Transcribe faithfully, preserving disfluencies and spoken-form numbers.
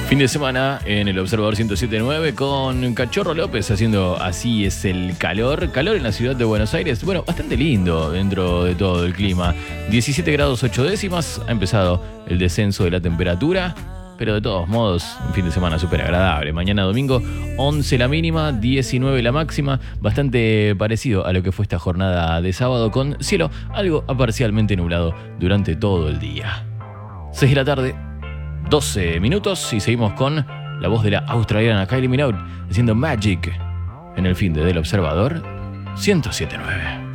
Fin de semana en el Observador ciento siete punto nueve con Cachorro López haciendo Así es el calor. Calor en la ciudad de Buenos Aires. Bueno, bastante lindo dentro de todo el clima. diecisiete grados ocho décimas. Ha empezado el descenso de la temperatura. Pero de todos modos, un fin de semana súper agradable. Mañana domingo, once la mínima, diecinueve la máxima. Bastante parecido a lo que fue esta jornada de sábado, con cielo algo parcialmente nublado durante todo el día. seis de la tarde, doce minutos, y seguimos con la voz de la australiana Kylie Minogue haciendo Magic en el fin de Del Observador ciento siete punto nueve.